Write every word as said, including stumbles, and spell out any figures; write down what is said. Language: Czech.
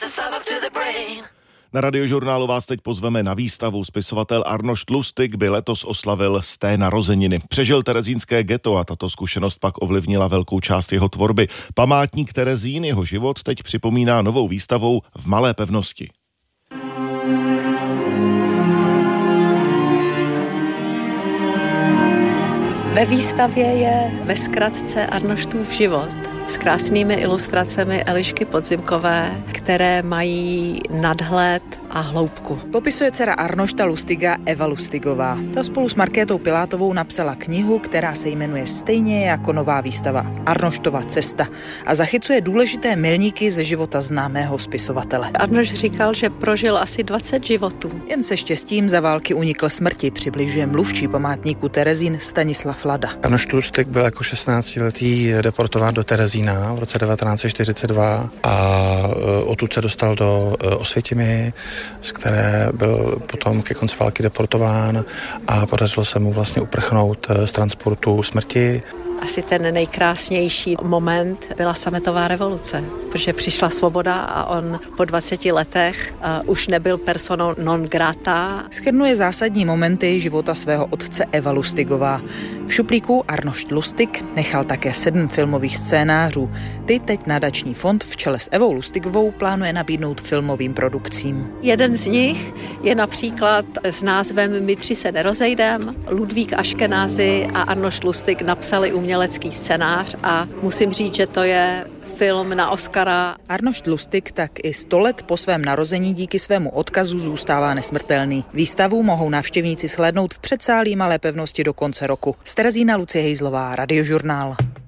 Na Radiožurnálu vás teď pozveme na výstavu. Spisovatel Arnošt Lustig by letos oslavil sté narozeniny. Přežil terezínské ghetto a tato zkušenost pak ovlivnila velkou část jeho tvorby. Památník Terezín jeho život teď připomíná novou výstavou v Malé pevnosti. Ve výstavě je ve zkratce Arnoštův život s krásnými ilustracemi Elišky Podzimkové, které mají nadhled a hloubku. Popisuje dcera Arnošta Lustiga Eva Lustigová. Ta spolu s Markétou Pilátovou napsala knihu, která se jmenuje stejně jako nová výstava Arnoštova cesta a zachycuje důležité milníky ze života známého spisovatele. Arnošt říkal, že prožil asi dvacet životů. Jen se štěstím za války unikl smrti, přibližuje mluvčí památníku Terezín Stanislav Lada. Arnošt Lustig byl jako šestnáctiletý deportován do Terezína v roce devatenáct set čtyřicet dva a odtud se dostal do Osvětimi, z které byl potom ke konci války deportován a podařilo se mu vlastně uprchnout z transportu smrti. Asi ten nejkrásnější moment byla sametová revoluce, protože přišla svoboda a on po dvaceti letech uh, už nebyl personou non grata. Shrnuje zásadní momenty života svého otce Eva Lustigová. V šuplíku Arnošt Lustig nechal také sedm filmových scénářů. Ty teď nadační fond v čele s Evou Lustigovou plánuje nabídnout filmovým produkcím. Jeden z nich je například s názvem My tři se nerozejdem. Ludvík Aškenázy a Arnošt Lustig napsali umělecký scénář a musím říct, že to je film na Oscara. Arnošt Lustig tak i sto let po svém narození díky svému odkazu zůstává nesmrtelný. Výstavu mohou návštěvníci shlédnout v předsálí Malé pevnosti do konce roku. Z Terezína Lucie Hejzlová, Radiožurnál.